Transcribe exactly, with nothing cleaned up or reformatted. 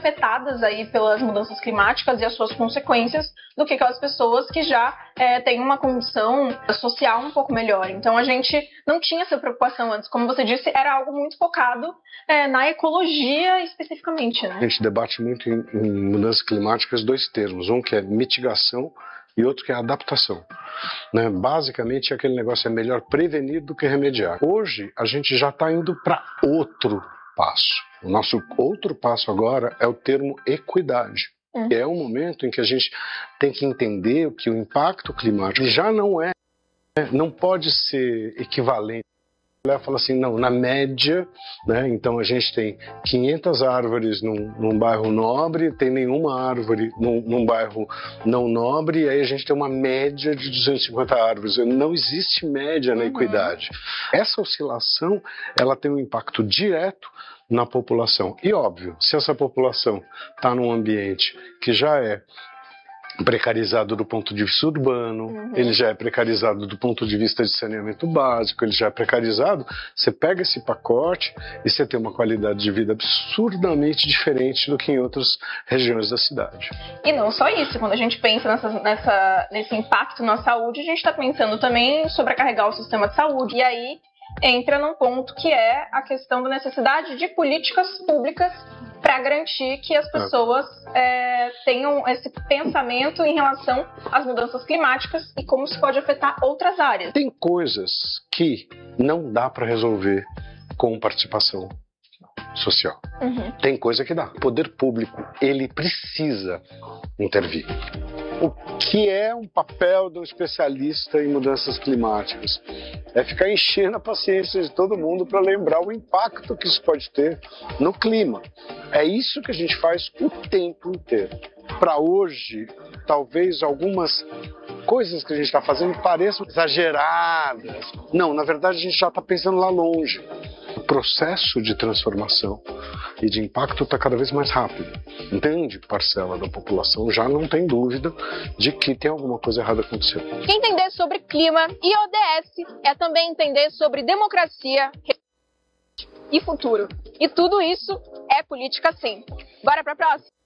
afetadas aí pelas mudanças climáticas e as suas consequências do que aquelas pessoas que já é, têm uma condição social um pouco melhor. Então a gente não tinha essa preocupação antes. Como você disse, era algo muito focado é, na ecologia especificamente, né? A gente debate muito em, em mudanças climáticas dois termos, um que é mitigação e outro que é adaptação. Né? Basicamente, aquele negócio é melhor prevenir do que remediar. Hoje, a gente já está indo para outro passo. O nosso outro passo agora é o termo equidade. Hum. É o momento em que a gente tem que entender que o impacto climático já não é, não pode ser equivalente. Ela fala assim, não, na média, né, então a gente tem quinhentas árvores num, num bairro nobre, tem nenhuma árvore num, num bairro não nobre, e aí a gente tem uma média de duzentas e cinquenta árvores. Não existe média na equidade. Essa oscilação, ela tem um impacto direto na população. E óbvio, se essa população está num ambiente que já é precarizado do ponto de vista urbano, uhum. ele já é precarizado do ponto de vista de saneamento básico, ele já é precarizado, você pega esse pacote e você tem uma qualidade de vida absurdamente diferente do que em outras regiões da cidade. E não só isso, quando a gente pensa nessa, nessa, nesse impacto na saúde, a gente está pensando também em sobrecarregar o sistema de saúde, e aí entra num ponto que é a questão da necessidade de políticas públicas para garantir que as pessoas é, tenham esse pensamento em relação às mudanças climáticas e como isso pode afetar outras áreas. Tem coisas que não dá para resolver com participação social. Uhum. Tem coisa que dá. O poder público, ele precisa intervir. O que é um papel de um especialista em mudanças climáticas? É ficar enchendo a paciência de todo mundo para lembrar o impacto que isso pode ter no clima. É isso que a gente faz o tempo inteiro. Para hoje, talvez algumas coisas que a gente está fazendo pareçam exageradas. Não, na verdade a gente já está pensando lá longe. O processo de transformação e de impacto está cada vez mais rápido. Grande parcela da população já não tem dúvida de que tem alguma coisa errada acontecendo. Entender sobre clima e O D S é também entender sobre democracia e futuro. E tudo isso é política sim. Bora para a próxima?